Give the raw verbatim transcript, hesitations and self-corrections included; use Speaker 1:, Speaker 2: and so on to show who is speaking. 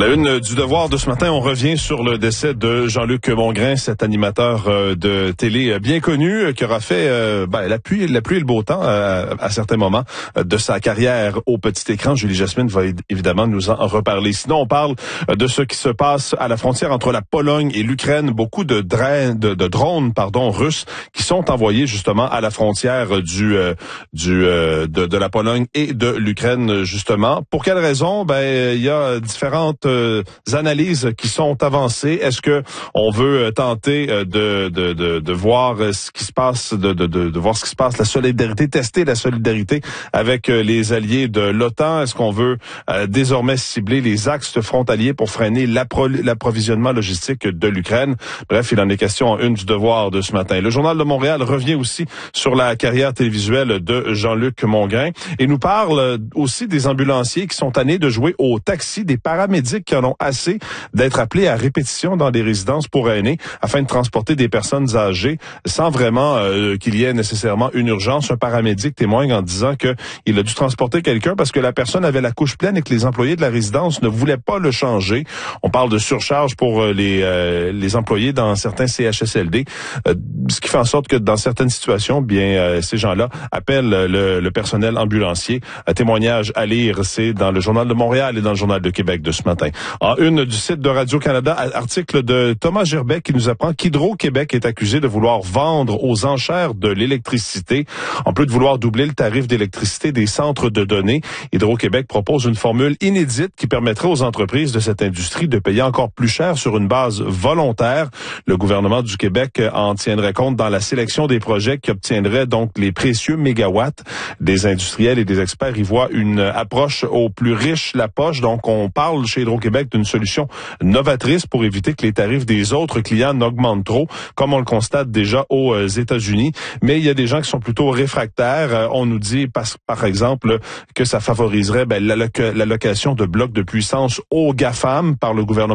Speaker 1: À la une du Devoir de ce matin, on revient sur le décès de Jean-Luc Mongrain, cet animateur de télé bien connu qui aura fait euh, ben, la pluie, la pluie et le beau temps euh, à certains moments de sa carrière au petit écran. Julie Jasmine va évidemment nous en reparler. Sinon, on parle de ce qui se passe à la frontière entre la Pologne et l'Ukraine. Beaucoup de, drains, de, de drones pardon, russes qui sont envoyés justement à la frontière du, euh, du euh, de, de la Pologne et de l'Ukraine justement. Pour quelles raisons? Ben, il y a différentes Euh, analyses qui sont avancées. Est-ce que on veut tenter de de de, de voir ce qui se passe, de, de de de voir ce qui se passe, la solidarité, tester la solidarité avec les alliés de l'OTAN? Est-ce qu'on veut euh, désormais cibler les axes frontaliers pour freiner l'appro- l'approvisionnement logistique de l'Ukraine? Bref, il en est question en une du Devoir de ce matin. Le Journal de Montréal revient aussi sur la carrière télévisuelle de Jean-Luc Mongrain et nous parle aussi des ambulanciers qui sont tannés de jouer au taxi, des paramédics qui en ont assez d'être appelés à répétition dans des résidences pour aînés afin de transporter des personnes âgées sans vraiment euh, qu'il y ait nécessairement une urgence. Un paramédic témoigne en disant que il a dû transporter quelqu'un parce que la personne avait la couche pleine et que les employés de la résidence ne voulaient pas le changer. On parle de surcharge pour les euh, les employés dans certains C H S L D, euh, ce qui fait en sorte que dans certaines situations, bien euh, ces gens-là appellent le, le personnel ambulancier. Un témoignage à lire, c'est dans le Journal de Montréal et dans le Journal de Québec de ce matin. En une du site de Radio-Canada, article de Thomas Gerbet qui nous apprend qu'Hydro-Québec est accusé de vouloir vendre aux enchères de l'électricité. En plus de vouloir doubler le tarif d'électricité des centres de données, Hydro-Québec propose une formule inédite qui permettrait aux entreprises de cette industrie de payer encore plus cher sur une base volontaire. Le gouvernement du Québec en tiendrait compte dans la sélection des projets qui obtiendraient donc les précieux mégawatts. Des industriels et des experts y voient une approche aux plus riches la poche. Donc, on parle chez Hydro-Québec d'une solution novatrice pour éviter que les tarifs des autres clients n'augmentent trop, comme on le constate déjà aux États-Unis. Mais il y a des gens qui sont plutôt réfractaires. On nous dit, par, par exemple, que ça favoriserait ben, l'allocation de blocs de puissance aux GAFAM par le gouvernement